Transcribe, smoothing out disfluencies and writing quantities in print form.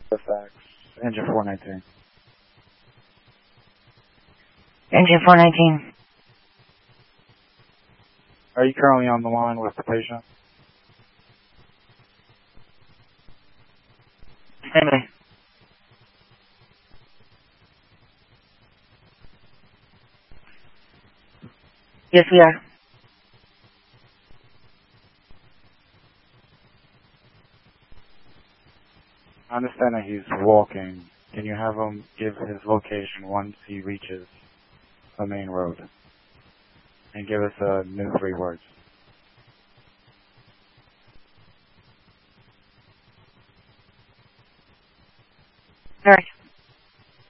The fax. Engine 419. Engine 419. Are you currently on the line with the patient? Stand by. Yes, we are. I understand that he's walking. Can you have him give his location once he reaches the main road? And give us a new 3 words. All right.